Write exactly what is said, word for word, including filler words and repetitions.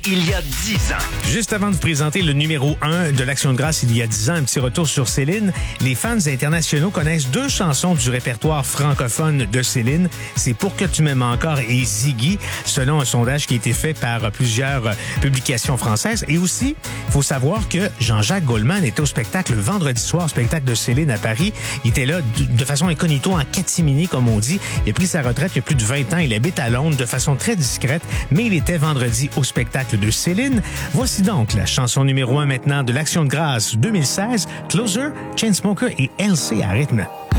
il y a dix ans. Juste avant de vous présenter le numéro un de l'Action de grâce il y a dix ans, un petit retour sur Céline, les fans internationaux connaissent deux chansons du répertoire francophone de Céline. C'est Pour que tu m'aimes encore et Ziggy, selon un sondage qui a été fait par plusieurs publications françaises. Et aussi, il faut savoir que Jean-Jacques Goldman était au spectacle le vendredi soir, spectacle de Céline à Paris. Il était là de, de façon incognito, en catimini, comme on dit. Il a pris sa retraite il y a plus de vingt ans. Il habite à Londres de façon très discrète, mais il était vendredi au spectacle de Céline. Voici donc la chanson numéro un maintenant de l'Action de grâce deux mille seize, Closer, Chainsmokers et L C à rythme.